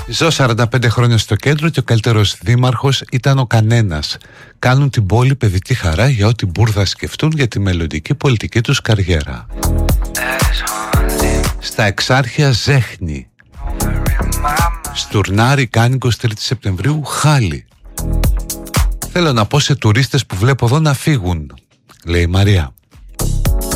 Ζω 45 χρόνια στο κέντρο και ο καλύτερος δήμαρχος ήταν ο κανένας. Κάνουν την πόλη παιδική χαρά για ό,τι μπουρδα σκεφτούν για τη μελλοντική πολιτική τους καριέρα. Στα Εξάρχεια ζέχνη. Στουρνάρι κάνει 23 Σεπτεμβρίου χάλι. Θέλω να πω σε τουρίστες που βλέπω εδώ να φύγουν, λέει η Μαρία.